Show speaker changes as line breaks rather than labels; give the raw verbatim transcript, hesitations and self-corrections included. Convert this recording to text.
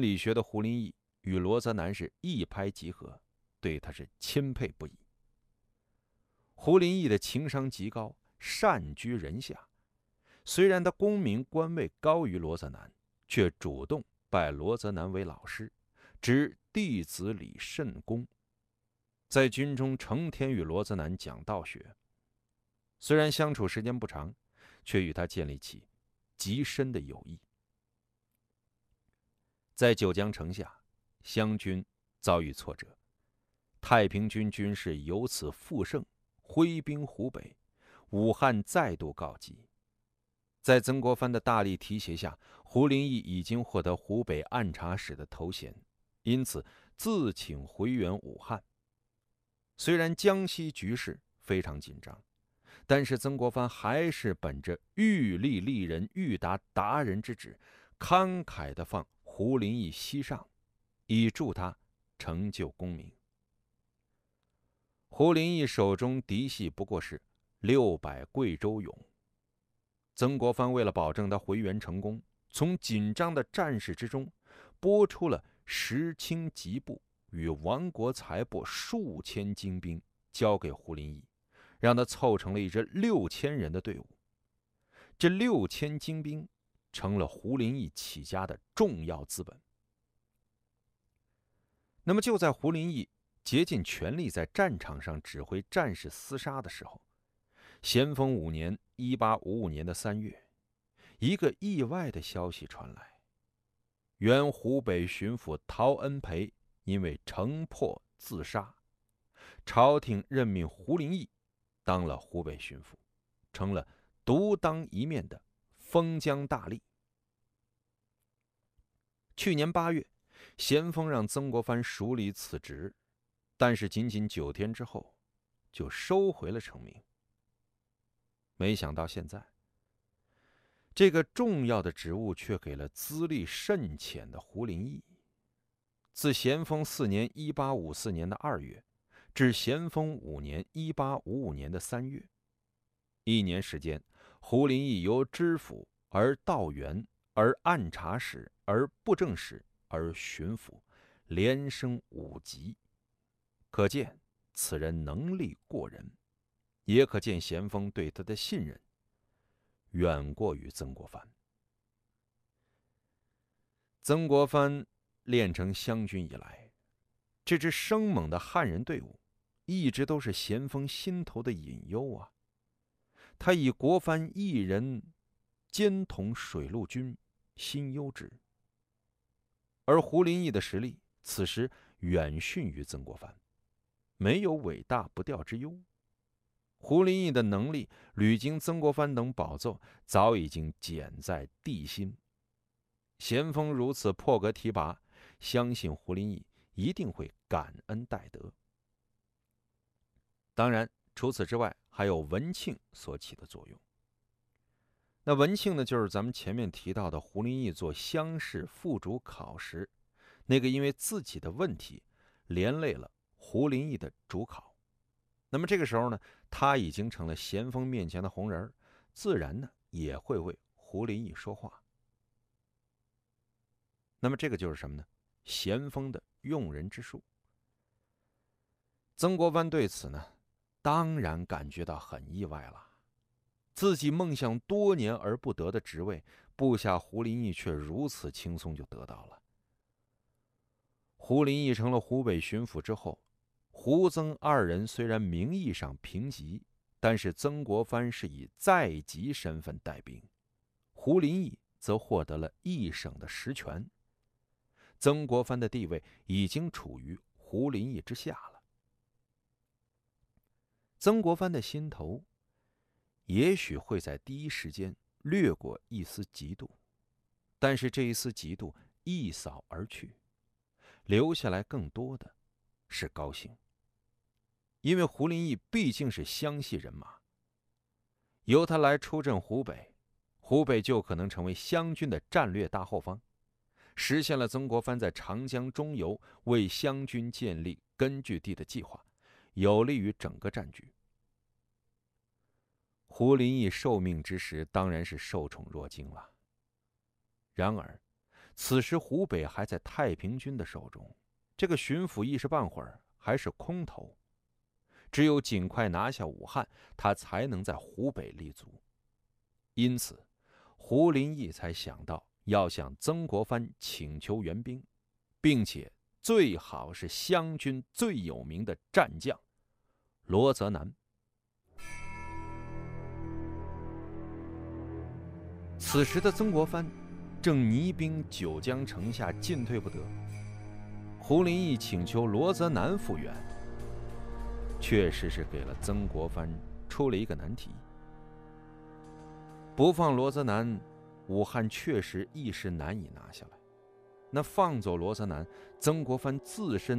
心理学的胡林翼与罗泽南是一拍即合，对他是钦佩不已。胡林翼的情商极高，善居人下。虽然他功名官位高于罗泽南，却主动拜罗泽南为老师，指弟子礼甚恭，在军中成天与罗泽南讲道学。虽然相处时间不长，却与他建立起极深的友谊。在九江城下，湘军遭遇挫折，太平军军势由此复盛，挥兵湖北，武汉再度告急。在曾国藩的大力提携下，胡林翼已经获得湖北按察使的头衔，因此自请回援武汉。虽然江西局势非常紧张，但是曾国藩还是本着欲立立人，欲达达人之旨，慷慨地放胡林翼西上，以助他成就功名。胡林翼手中嫡系不过是六百贵州勇。曾国藩为了保证他回援成功，从紧张的战事之中拨出了石青吉部与王国才部数千精兵，交给胡林翼，让他凑成了一支六千人的队伍。这六千精兵成了胡林翼起家的重要资本。那么就在胡林翼竭尽全力在战场上指挥战士厮杀的时候，咸丰五年一八五五年的三月，一个意外的消息传来：原湖北巡抚陶恩培因为城破自杀，朝廷任命胡林翼当了湖北巡抚，成了独当一面的封疆大吏。去年八月，咸丰让曾国藩署理此职，但是仅仅九天之后，就收回了成名。没想到现在，这个重要的职务却给了资历甚浅的胡林翼。自咸丰四年（一八五四年）的二月，至咸丰五年（一八五五年）的三月，一年时间，胡林翼由知府而道员，而按察使，而布政使，而巡抚，连升五级。可见此人能力过人，也可见咸丰对他的信任远过于曾国藩。曾国藩练成湘军以来，这支生猛的汉人队伍一直都是咸丰心头的隐忧啊。他以国藩一人兼统水陆军，心忧之。而胡林翼的实力此时远逊于曾国藩，没有伟大不掉之忧。胡林翼的能力屡经曾国藩等宝奏，早已经减在地心。咸丰如此破格提拔，相信胡林翼一定会感恩戴德。当然，除此之外，还有文庆所起的作用。那文庆呢，就是咱们前面提到的胡林翼做乡试副主考时，那个因为自己的问题连累了胡林翼的主考。那么这个时候呢，他已经成了咸丰面前的红人，自然呢也会为胡林翼说话。那么这个就是什么呢？咸丰的用人之术。曾国藩对此呢，当然感觉到很意外了。自己梦想多年而不得的职位，部下胡林翼却如此轻松就得到了。胡林翼成了湖北巡抚之后，胡曾二人虽然名义上平级，但是曾国藩是以在籍身份带兵，胡林翼则获得了一省的实权。曾国藩的地位已经处于胡林翼之下了。曾国藩的心头也许会在第一时间掠过一丝嫉妒，但是这一丝嫉妒一扫而去，留下来更多的是高兴。因为胡林翼毕竟是湘系人马，由他来出镇湖北，湖北就可能成为湘军的战略大后方，实现了曾国藩在长江中游为湘军建立根据地的计划，有利于整个战局。胡林翼受命之时当然是受宠若惊了。然而此时湖北还在太平军的手中，这个巡抚一时半会儿还是空头，只有尽快拿下武汉，他才能在湖北立足。因此，胡林翼才想到要向曾国藩请求援兵，并且最好是湘军最有名的战将罗泽南。此时的曾国藩正泥兵九江城下，进退不得。胡林翼请求罗泽南复援，确实是给了曾国藩出了一个难题。不放罗泽南，武汉确实一时难以拿下来；那放走罗泽南，曾国藩自身